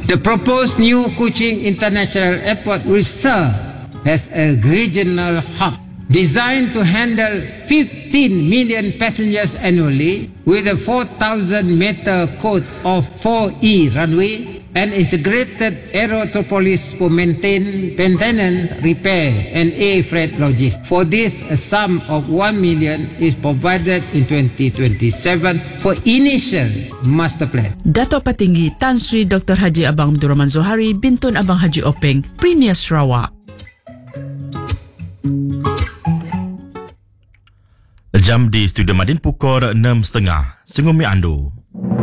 The proposed new Kuching International Airport will serve as a regional hub designed to handle 15 million passengers annually with a 4,000-meter code of 4E runway and integrated aerotropolis for maintenance, repair, and air freight logistics. For this, a sum of 1 million is provided in 2027 for initial master plan. Dato Patinggi Tan Sri Dr. Haji Abang Abdul Rahman Zohari Bintun Abang Haji Openg, Premier Sarawak. Jam di Studio Madin pukul 6.30. Sengumi Ando.